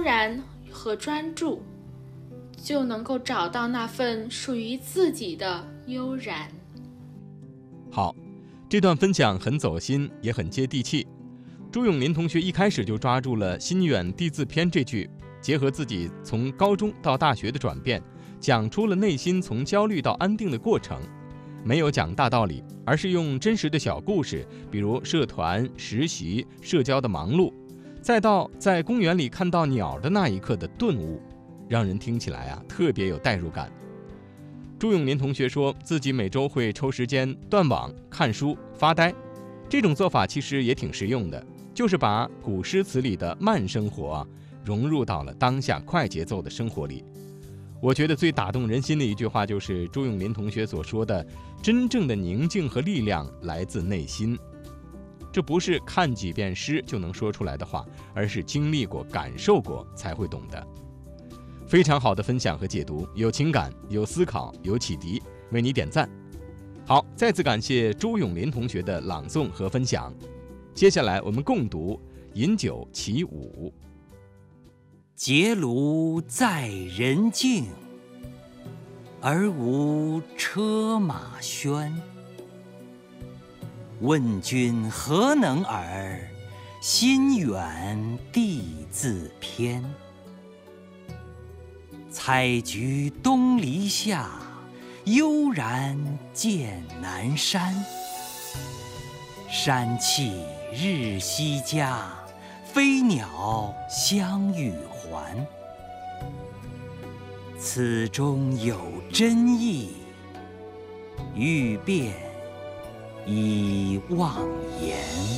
然和专注，就能够找到那份属于自己的悠然。 好，这段分享很走心，也很接地气。朱永林同学一开始就抓住了心远地自偏这句，结合自己从高中到大学的转变，讲出了内心从焦虑到安定的过程。没有讲大道理，而是用真实的小故事，比如社团、实习、社交的忙碌，再到在公园里看到鸟的那一刻的顿悟，让人听起来特别有代入感。朱永林同学说自己每周会抽时间断网、看书、发呆，这种做法其实也挺实用的，就是把古诗词里的慢生活融入到了当下快节奏的生活里。我觉得最打动人心的一句话就是朱永林同学所说的，真正的宁静和力量来自内心。这不是看几遍诗就能说出来的话，而是经历过、感受过才会懂的。非常好的分享和解读，有情感、有思考、有启迪，为你点赞。好，再次感谢朱永林同学的朗诵和分享。接下来我们共读《饮酒其五》。 结庐在人境，而无车马喧。问君何能尔？心远地自偏。采菊东篱下，悠然见南山。山气日夕佳，飞鸟相与还。此中有真意，欲辨已忘言。